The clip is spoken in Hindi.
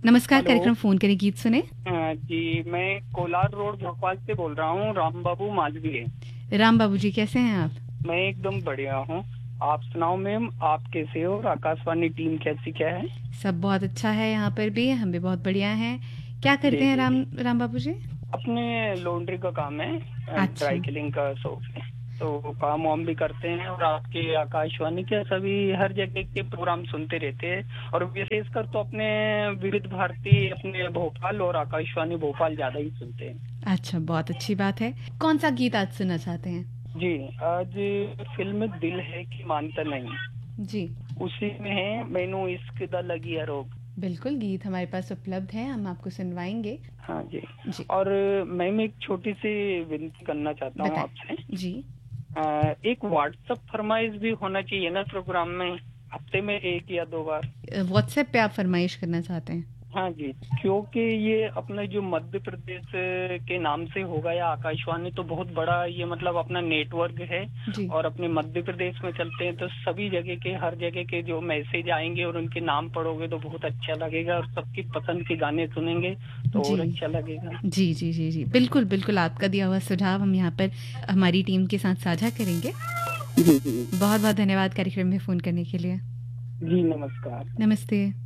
नमस्कार, हेलो। कार्यक्रम फ़ोन करें गीत सुने। जी, मैं कोलार रोड भोपाल से बोल रहा हूँ, राम बाबू मालवीय। राम बाबू जी कैसे हैं आप? मैं एकदम बढ़िया हूँ। आप सुनाओ मैम, आप कैसे हो और आकाशवाणी टीम कैसी क्या है? सब बहुत अच्छा है यहाँ पर भी, हम भी बहुत बढ़िया हैं। क्या करते जी हैं जी जी। राम बाबू जी? अपने लॉन्ड्री का काम है, अच्छा, ड्राई क्लीनिंग का शॉप है। तो काम वाम भी करते हैं और आपके आकाशवाणी के सभी हर जगह के प्रोग्राम सुनते रहते हैं और विशेषकर तो अपने विविध भारती अपने भोपाल और आकाशवाणी भोपाल ज्यादा ही सुनते हैं। अच्छा बहुत अच्छी बात है। कौन सा गीत आज सुनना चाहते हैं? जी, आज फिल्म दिल है कि मानता नहीं, जी, उसी में है मैनू इश्क दा लगी है रोग। बिल्कुल गीत हमारे पास उपलब्ध है, हम आपको सुनवाएँगे। हाँ जी। जी, और मैम एक छोटी सी विनती करना चाहता हूँ बताएँ। आपसे। जी, एक व्हाट्सएप फरमाइश भी होना चाहिए ना प्रोग्राम में, हफ्ते में 1 या 2 बार। व्हाट्सएप पे आप फ़रमाइश करना चाहते हैं? हाँ जी, क्योंकि ये अपना जो मध्य प्रदेश के नाम से होगा या आकाशवाणी तो बहुत बड़ा ये मतलब अपना नेटवर्क है। जी, और अपने मध्य प्रदेश में चलते हैं तो सभी जगह के हर जगह के जो मैसेज आएंगे और उनके नाम पढ़ोगे तो बहुत अच्छा लगेगा और सबकी पसंद के गाने सुनेंगे तो जी। और अच्छा लगेगा। जी, जी, जी, जी। बिल्कुल, बिल्कुल आपका दिया हुआ सुझाव हम यहाँ पर हमारी टीम के साथ साझा करेंगे। जी जी। बहुत-बहुत धन्यवाद कार्यक्रम में फ़ोन करने के लिए। जी नमस्कार। नमस्ते।